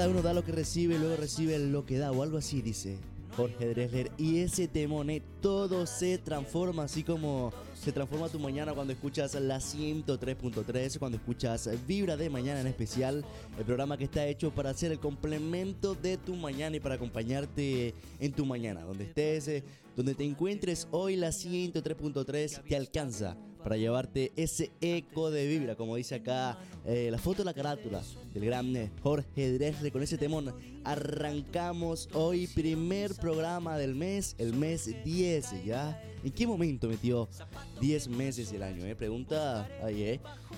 Cada uno da lo que recibe, luego recibe lo que da, o algo así dice Jorge Drexler. Y ese temón, todo se transforma, así como se transforma tu mañana cuando escuchas la 103.3, cuando escuchas Vibra de Mañana en especial, el programa que está hecho para ser el complemento de tu mañana y para acompañarte en tu mañana, donde estés, donde te encuentres hoy. La 103.3 te alcanza para llevarte ese eco de vibra, como dice acá la foto de la carátula del gran Jorge Drexler. Con ese temón arrancamos hoy primer programa del mes, el mes 10 ya. ¿En qué momento metió 10 meses el año? Pregunta ahí,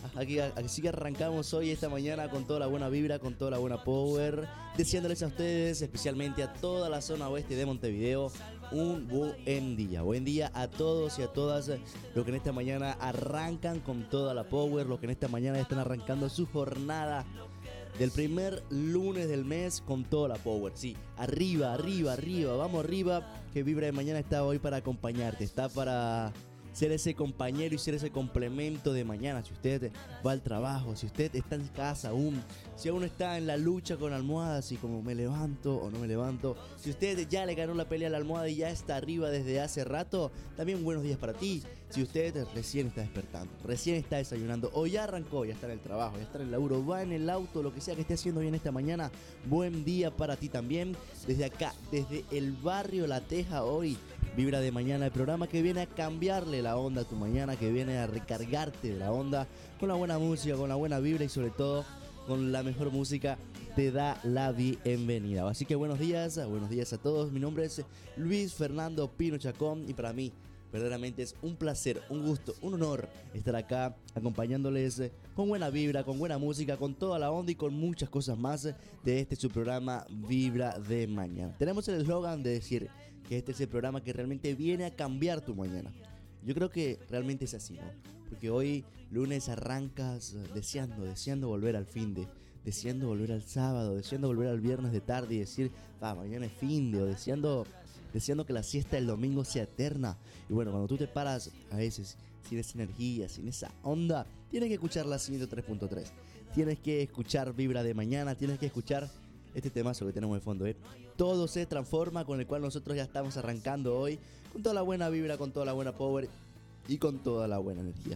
Así que arrancamos hoy, esta mañana, con toda la buena vibra, con toda la buena power, deseándoles a ustedes, especialmente a toda la zona oeste de Montevideo, un buen día. Buen día a todos y a todas los que en esta mañana arrancan con toda la power, los que en esta mañana están arrancando su jornada del primer lunes del mes con toda la power. Sí, arriba, vamos arriba, que Vibra de Mañana está hoy para acompañarte, está para ser ese compañero y ser ese complemento de mañana. Si usted va al trabajo, si usted está en casa aún, si aún está en la lucha con almohadas y como me levanto o no me levanto, si usted ya le ganó la pelea a la almohada y ya está arriba desde hace rato, también buenos días para ti. Si usted recién está despertando, recién está desayunando o ya arrancó, ya está en el trabajo, ya está en el laburo, va en el auto, lo que sea que esté haciendo bien esta mañana, buen día para ti también. Desde acá, desde el barrio La Teja, hoy Vibra de Mañana, el programa que viene a cambiarle la onda a tu mañana, que viene a recargarte de la onda con la buena música, con la buena vibra y sobre todo con la mejor música. Te da la bienvenida. Así que buenos días a todos. Mi nombre es Luis Fernando Pino Chacón y para mí verdaderamente es un placer, un gusto, un honor estar acá acompañándoles con buena vibra, con buena música, con toda la onda y con muchas cosas más de este su programa Vibra de Mañana. Tenemos el eslogan de decir que este es el programa que realmente viene a cambiar tu mañana. Yo creo que realmente es así, ¿no? Porque hoy lunes arrancas deseando volver al finde, deseando volver al sábado, deseando volver al viernes de tarde y decir, mañana es finde, o deseando que la siesta del domingo sea eterna. Y bueno, cuando tú te paras a veces sin esa energía, sin esa onda, tienes que escuchar la 103.3. Tienes que escuchar Vibra de Mañana, tienes que escuchar este temazo que tenemos de fondo, Todo se transforma, con el cual nosotros ya estamos arrancando hoy con toda la buena vibra, con toda la buena power y con toda la buena energía.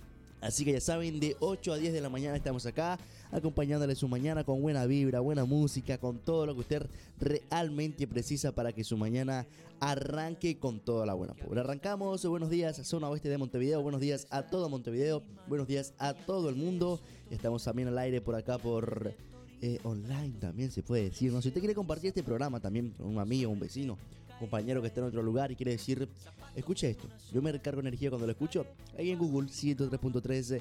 Así que ya saben, de 8 a 10 de la mañana estamos acá acompañándole su mañana con buena vibra, buena música, con todo lo que usted realmente precisa para que su mañana arranque con toda la buena power. Arrancamos, buenos días, zona oeste de Montevideo, buenos días a todo Montevideo, buenos días a todo el mundo. Estamos también al aire por acá por online también se puede decir, ¿no? Si usted quiere compartir este programa también con un amigo, un vecino, compañero que está en otro lugar y quiere decir, escucha esto, yo me recargo energía cuando lo escucho, ahí en Google 103.3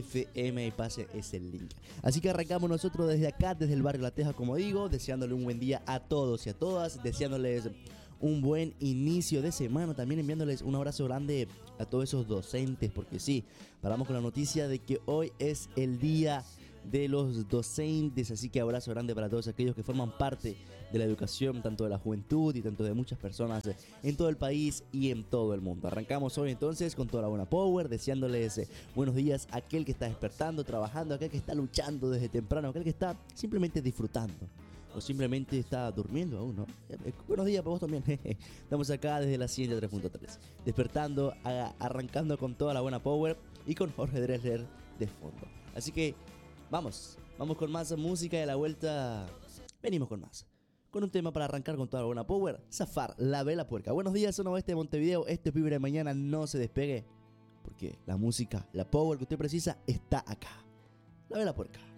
FM y pase ese link. Así que arrancamos nosotros desde acá, desde el barrio La Teja, como digo, deseándole un buen día a todos y a todas, deseándoles un buen inicio de semana, también enviándoles un abrazo grande a todos esos docentes, porque sí, paramos con la noticia de que hoy es el día de los docentes, así que abrazo grande para todos aquellos que forman parte de la educación, tanto de la juventud y tanto de muchas personas en todo el país y en todo el mundo. Arrancamos hoy entonces con toda la buena power, deseándoles buenos días a aquel que está despertando, trabajando, aquel que está luchando desde temprano, aquel que está simplemente disfrutando o simplemente está durmiendo aún, ¿no? Buenos días para vos también. Estamos acá desde la 103.3, despertando, arrancando con toda la buena power y con Jorge Drexler de fondo. Así que Vamos con más música y a la vuelta venimos con más. Con un tema para arrancar con toda la buena power, Zafar, La Vela Puerca. Buenos días, zona oeste de Montevideo, este es Vibra de Mañana, no se despegue, porque la música, la power que usted precisa está acá. La Vela Puerca.